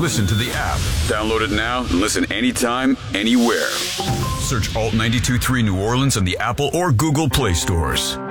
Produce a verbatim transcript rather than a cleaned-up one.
Listen to the app. Download it now and listen anytime, anywhere. Search Alt ninety-two point three New Orleans in the Apple or Google Play stores.